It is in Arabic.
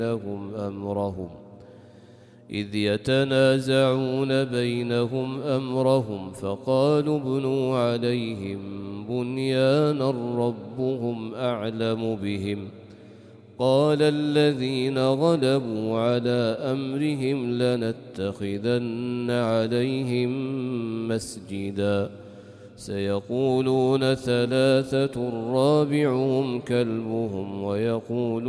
إذ يتنازعون بينهم أمرهم فقالوا ابنوا عليهم بنيانا ربهم أعلم بهم قال الذين غلبوا على أمرهم لنتخذن عليهم مسجدا سيقولون ثلاثة رابعهم كلبهم ويقولون